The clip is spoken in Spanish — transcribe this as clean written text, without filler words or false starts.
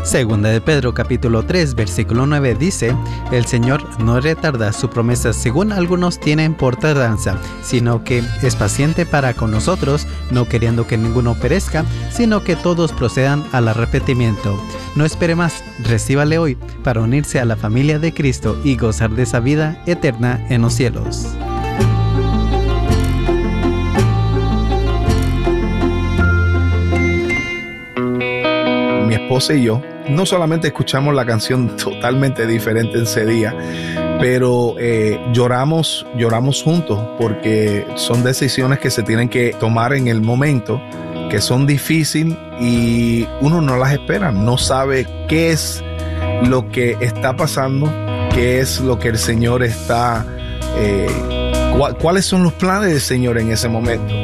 Segunda de Pedro capítulo 3 versículo 9 dice: el Señor no retarda su promesa según algunos tienen por tardanza, sino que es paciente para con nosotros, no queriendo que ninguno perezca, sino que todos procedan al arrepentimiento. No espere más, recíbale hoy para unirse a la familia de Cristo y gozar de esa vida eterna en los cielos. Mi esposa y yo no solamente escuchamos la canción totalmente diferente ese día, pero lloramos juntos porque son decisiones que se tienen que tomar en el momento, que son difíciles y uno no las espera, no sabe qué es lo que está pasando, qué es lo que el Señor está, cuáles son los planes del Señor en ese momento.